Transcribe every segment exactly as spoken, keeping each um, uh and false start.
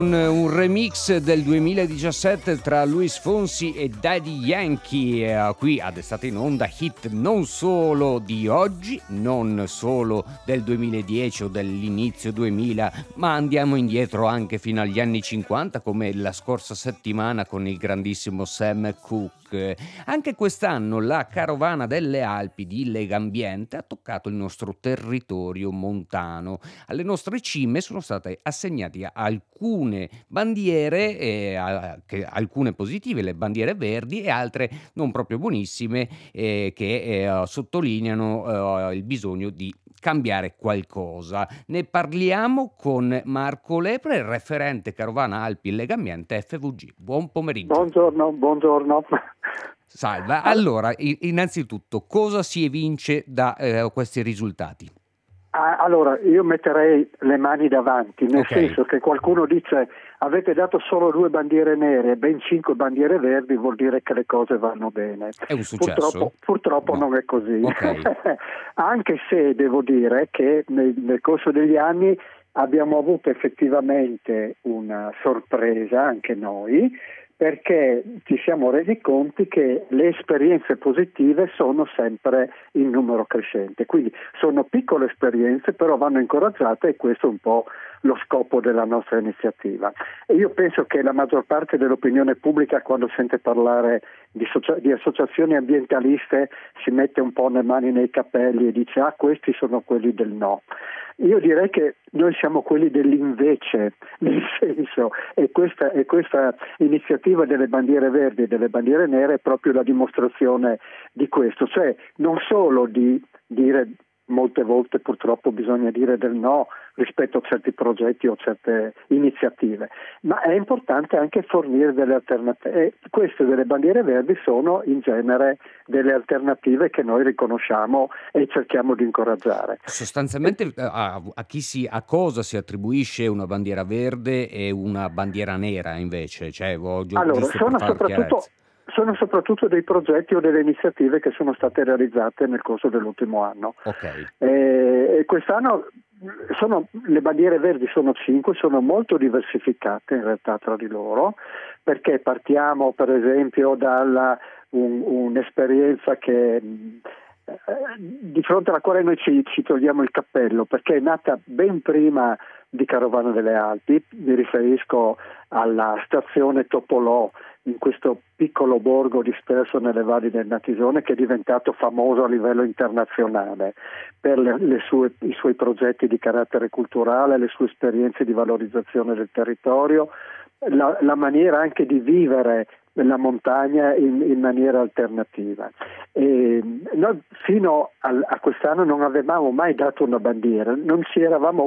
Un, un remix del duemiladiciassette tra Luis Fonsi e Daddy Yankee, eh, qui ad Estate in Onda, hit non solo di oggi, non solo del duemiladieci o dell'inizio duemila, ma andiamo indietro anche fino agli anni cinquanta, come la scorsa settimana con il grandissimo Sam Cooke. Anche quest'anno la carovana delle Alpi di Legambiente ha toccato il nostro territorio montano. Alle nostre cime sono state assegnate alcune bandiere, eh, a- che- alcune positive, le bandiere verdi, e altre non proprio buonissime, eh, che eh, sottolineano eh, il bisogno di cambiare qualcosa. Ne parliamo con Marco Lepre, il referente Carovana Alpi Legambiente F V G. Buon pomeriggio. Buongiorno, buongiorno. Salve. Al- Allora, i- innanzitutto, cosa si evince da eh, questi risultati? ah, Allora, io metterei le mani davanti, nel Ok. senso che qualcuno dice avete dato solo due bandiere nere e ben cinque bandiere verdi, vuol dire che le cose vanno bene. È un successo? Purtroppo, purtroppo No. non è così, Ok. anche se devo dire che nel, nel corso degli anni abbiamo avuto effettivamente una sorpresa anche noi, perché ci siamo resi conti che le esperienze positive sono sempre in numero crescente, quindi sono piccole esperienze, però vanno incoraggiate, e questo è un po' lo scopo della nostra iniziativa. E io penso che la maggior parte dell'opinione pubblica, quando sente parlare di, socia- di associazioni ambientaliste, si mette un po' le mani nei capelli e dice ah, questi sono quelli del no. Io direi che noi siamo quelli dell'invece, nel senso, e questa, e questa iniziativa delle bandiere verdi e delle bandiere nere è proprio la dimostrazione di questo, cioè non solo di dire, molte volte purtroppo bisogna dire del no rispetto a certi progetti o certe iniziative, ma è importante anche fornire delle alternative, e queste delle bandiere verdi sono in genere delle alternative che noi riconosciamo e cerchiamo di incoraggiare. Sostanzialmente eh, a, a chi si, a cosa si attribuisce una bandiera verde e una bandiera nera invece? Cioè, vo- gi- Allora, giusto per sono far chiarezza. soprattutto, sono soprattutto dei progetti o delle iniziative che sono state realizzate nel corso dell'ultimo anno. Ok. E, e quest'anno sono, le bandiere verdi sono cinque, sono molto diversificate in realtà tra di loro, perché partiamo per esempio da un, un'esperienza che eh, di fronte alla quale noi ci, ci togliamo il cappello, perché è nata ben prima di Carovana delle Alpi. Mi riferisco alla stazione Topolò, in questo piccolo borgo disperso nelle valli del Natisone, che è diventato famoso a livello internazionale per le, le sue, i suoi progetti di carattere culturale, le sue esperienze di valorizzazione del territorio, la, la maniera anche di vivere la montagna in, in maniera alternativa. E noi fino a, a quest'anno non avevamo mai dato una bandiera, non ci eravamo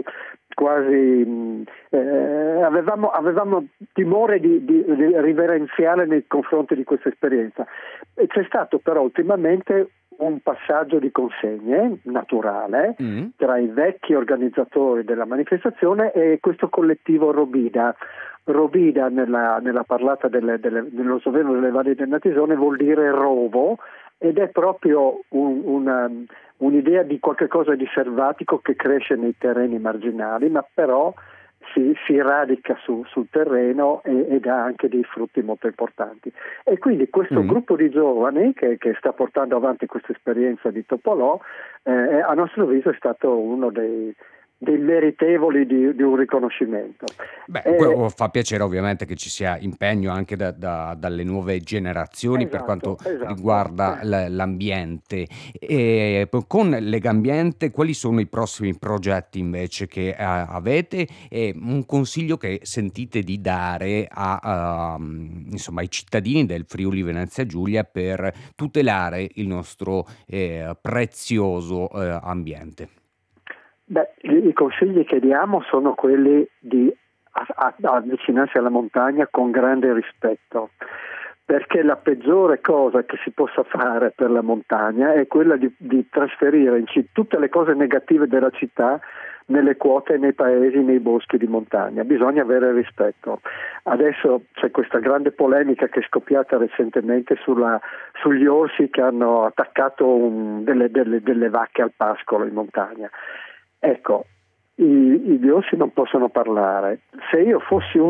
quasi eh, avevamo, avevamo timore di, di, di riverenziale nei confronti di questa esperienza, e c'è stato però ultimamente un passaggio di consegne naturale Mm. tra i vecchi organizzatori della manifestazione e questo collettivo Robida. Robida nella, nella parlata delle, delle, nello sloveno delle valli del Natisone vuol dire rovo, ed è proprio un, una, un'idea di qualche cosa di selvatico che cresce nei terreni marginali, ma però si, si radica su, sul terreno e, e dà anche dei frutti molto importanti. E quindi questo Mm. gruppo di giovani che, che sta portando avanti questa esperienza di Topolò, eh, a nostro avviso è stato uno dei dei meritevoli di, di un riconoscimento. Beh, Eh, que- fa piacere ovviamente che ci sia impegno anche da- da- dalle nuove generazioni per quanto esatto, esatto. riguarda Eh. l- l'ambiente. E p- con Legambiente, quali sono i prossimi progetti invece che eh, avete, e un consiglio che sentite di dare a, ehm, insomma, ai cittadini del Friuli Venezia Giulia per tutelare il nostro eh, prezioso eh, ambiente? Beh, i, i consigli che diamo sono quelli di a- a- avvicinarsi alla montagna con grande rispetto, perché la peggiore cosa che si possa fare per la montagna è quella di, di trasferire in ci- tutte le cose negative della città nelle quote, nei paesi, nei boschi di montagna. Bisogna avere rispetto. Adesso c'è questa grande polemica che è scoppiata recentemente sulla, sugli orsi che hanno attaccato un, delle, delle, delle vacche al pascolo in montagna. Ecco, i, gli orsi non possono parlare. Se io fossi un